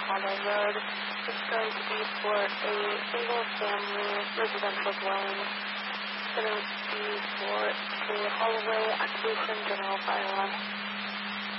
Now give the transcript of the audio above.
Hollow Road. It's going to be for a single-family residential dwelling. It's going to be for a hallway, occupation, general fire alarm.